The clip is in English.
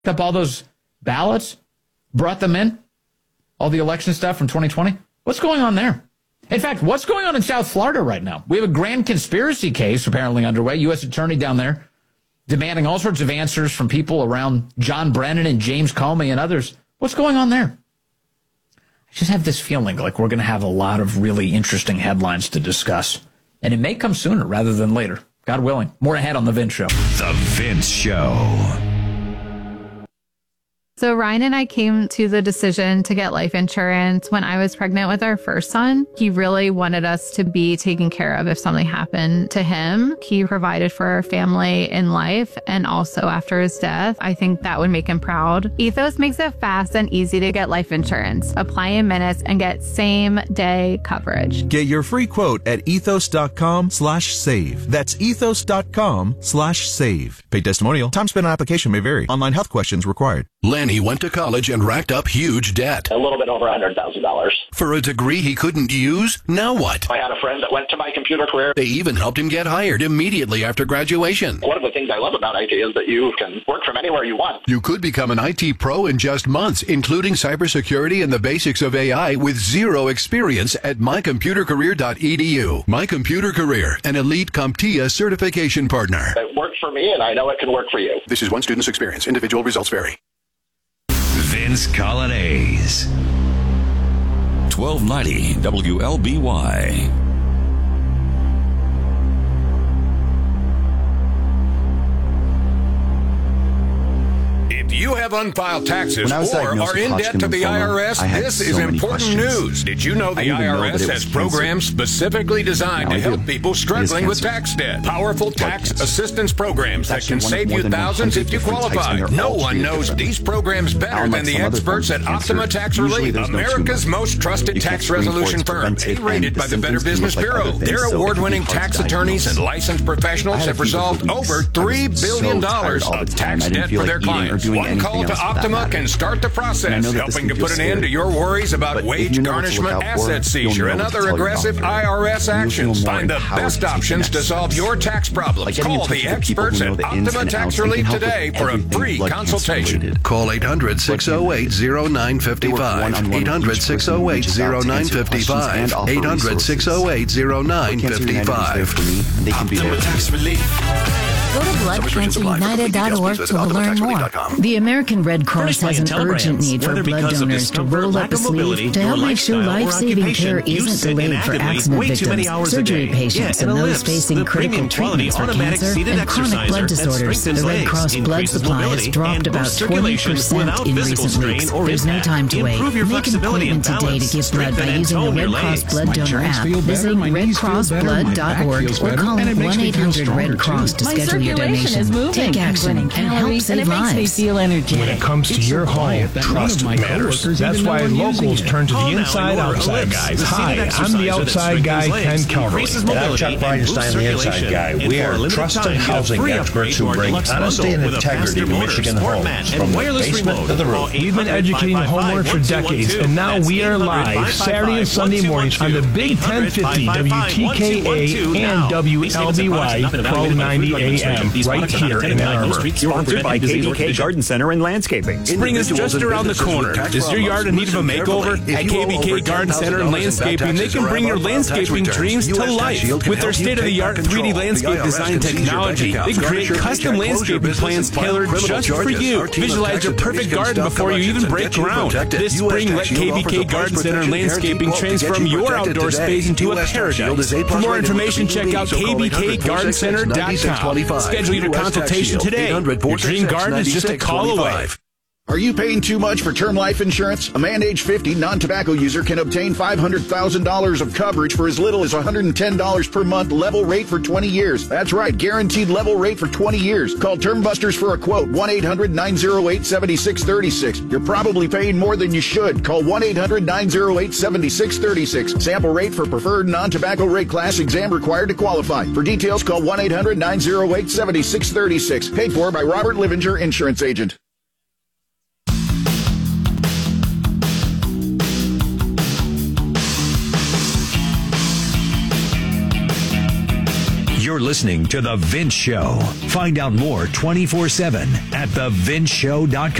up all those ballots, brought them in, all the election stuff from 2020. What's going on there? In fact, what's going on in South Florida right now? We have a grand conspiracy case apparently underway. U.S. attorney down there demanding all sorts of answers from people around John Brennan and James Comey and others. What's going on there? I just have this feeling like we're going to have a lot of really interesting headlines to discuss. And it may come sooner rather than later. God willing. More ahead on The Vince Show. The Vince Show. So Ryan and I came to the decision to get life insurance when I was pregnant with our first son. He really wanted us to be taken care of if something happened to him. He provided for our family in life and also after his death. I think that would make him proud. Ethos makes it fast and easy to get life insurance. Apply in minutes and get same day coverage. Get your free quote at ethos.com/save. That's ethos.com/save. Paid testimonial. Time spent on application may vary. Online health questions required. Lenny went to college and racked up huge debt. A little bit over $100,000. For a degree he couldn't use? Now what? I had a friend that went to my computer career. They even helped him get hired immediately after graduation. One of the things I love about IT is that you can work from anywhere you want. You could become an IT pro in just months, including cybersecurity and the basics of AI with zero experience at mycomputercareer.edu. My Computer Career, an elite CompTIA certification partner. It worked for me, and I know it can work for you. This is one student's experience. Individual results vary. Vince Colonnese. 1290 WLBY. If you have unfiled taxes or are in debt to the IRS, this is important news. Did you know the IRS has programs specifically designed to help people struggling with tax debt? Powerful tax assistance programs that can save you thousands if you qualify. No one knows these programs better than the experts at Optima Tax Relief, America's most trusted tax resolution firm, rated by the Better Business Bureau. Their award-winning tax attorneys and licensed professionals have resolved over $3 billion of tax debt for their clients. One call to Optima can start the process, helping to put an end to your worries about wage garnishment, asset seizure, and other aggressive IRS actions. Find the best options to solve your tax problems. Call the experts at Optima Tax Relief today for a free consultation. Call 800-608-0955. 800-608-0955. 800-608-0955. Optima Tax Relief. Go to bloodcancerunited.org to learn more. The American Red Cross has an urgent need for blood donors to roll up a sleeve to help make sure life-saving care isn't delayed for accident victims, surgery patients, and those facing critical treatments for cancer and chronic blood disorders. The Red Cross blood supply has dropped about 20% in recent weeks. There's no time to wait. Make an appointment today to give blood by using the Red Cross Blood Donor app, visiting redcrossblood.org, or calling 1-800-RED-CROSS to schedule your donation. Take action and help save lives. When it comes to your home, trust matters. That's why locals turn to the inside-outside guys. Hi, I'm the outside guy, Ken Calvary. And I'm Chuck Bridenstine, the inside guy. We are trusted housing experts who bring honesty and integrity to Michigan homes, from the basement to the roof. We've been educating homeowners for decades, and now we are live Saturday and Sunday mornings on the Big 1050 WTKA and WLBY 1290 AM, right here in Ann Arbor. Sponsored by KBK Garden Center and Landscaping. Spring is just around the corner. Is your yard in need of a makeover? At KBK Garden Center and Landscaping, they can bring your landscaping dreams to life. With their state-of-the-art 3D landscape design technology, they create custom landscaping plans tailored just for you. Visualize your perfect garden before you even break ground. This spring, let KBK Garden Center and Landscaping transform your outdoor space into a paradise. For more information, check out kbkgardencenter.com. Schedule your consultation today. Your dream garden is just a call away. Are you paying too much for term life insurance? A man age 50 non-tobacco user can obtain $500,000 of coverage for as little as $110 per month, level rate for 20 years. That's right, guaranteed level rate for 20 years. Call Term Busters for a quote, 1-800-908-7636. You're probably paying more than you should. Call 1-800-908-7636. Sample rate for preferred non-tobacco rate class, exam required to qualify. For details, call 1-800-908-7636. Paid for by Robert Livinger, Insurance Agent. You're listening to The Vince Show. Find out more 24/7 at TheVinceShow.com.